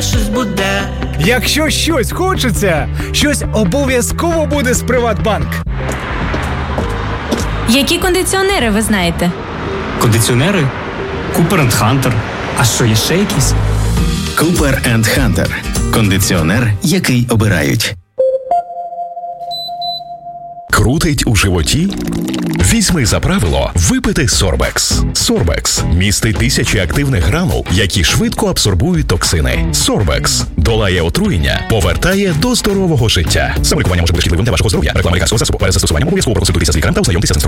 щось буде. Якщо щось хочеться, щось обов'язково буде з Приватбанк. Які кондиціонери ви знаєте? Кондиціонери? Cooper & Hunter. А що, є ще якісь? Cooper & Hunter. Кондиціонер, який обирають. Крутить у животі? Візьми за правило випити Сорбекс. Сорбекс містить тисячі активних гранул, які швидко абсорбують токсини. Сорбекс долає отруєння, повертає до здорового життя. Саме лікування може бути шкідливим для вашого здоров'я. Реклама лікарського засобу. Перед застосуванням обов'язково проконсультуйтеся з лікарем та ознайомтеся з інструкцією.